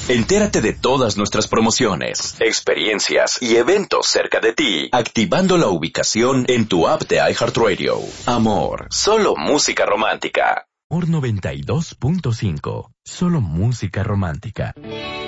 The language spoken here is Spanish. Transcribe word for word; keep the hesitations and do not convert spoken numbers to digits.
Entérate de todas nuestras promociones, experiencias y eventos cerca de ti, activando la ubicación en tu app de iHeartRadio. Amor, solo música romántica. Amor noventa y dos punto cinco, solo música romántica.